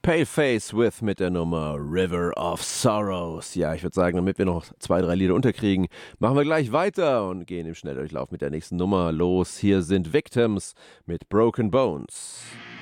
Paleface with mit der Nummer River of Sorrows. Ja, ich würde sagen, damit wir noch 2, 3 Lieder unterkriegen, machen wir gleich weiter und gehen im Schnelldurchlauf mit der nächsten Nummer los. Hier sind Victims mit Broken Bones.